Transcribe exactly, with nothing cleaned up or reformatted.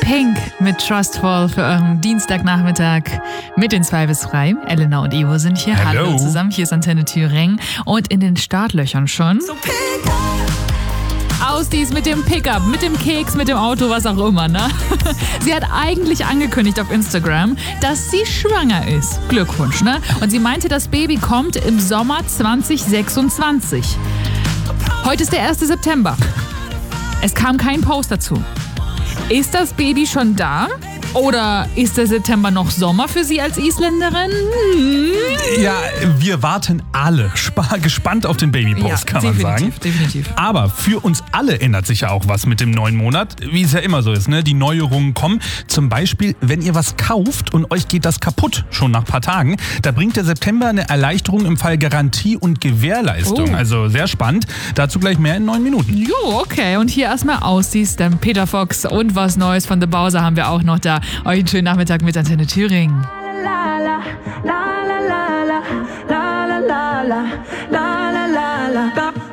Pink mit Trustful für euren Dienstagnachmittag mit den zwei bis drei. Elena und Ivo sind hier. Hello. Hallo zusammen. Hier ist Antenne Thüringen und in den Startlöchern schon. So pick up. Ausdies mit dem Pickup, mit dem Keks, mit dem Auto, was auch immer, ne? Sie hat eigentlich angekündigt auf Instagram, dass sie schwanger ist. Glückwunsch, ne? Und sie meinte, das Baby kommt im Sommer zwanzig sechsundzwanzig. Heute ist der erste September. Es kam kein Post dazu. Ist das Baby schon da? Oder ist der September noch Sommer für Sie als Isländerin? Hm. Ja, wir warten alle spa- gespannt auf den Babypost, Ja, kann man definitiv, sagen. definitiv. Aber für uns alle ändert sich ja auch was mit dem neuen Monat, wie es ja immer so ist, ne? Die Neuerungen kommen. Zum Beispiel, wenn ihr was kauft und euch geht das kaputt, schon nach ein paar Tagen, da bringt der September eine Erleichterung im Fall Garantie und Gewährleistung. Oh. Also sehr spannend. Dazu gleich mehr in neun Minuten. Jo, okay. Und hier erstmal Ausdies, dann Peter Fox und was Neues von The Bowser haben wir auch noch da. Euch einen schönen Nachmittag mit Antenne Thüringen. La la la la la la la la la la la la la la.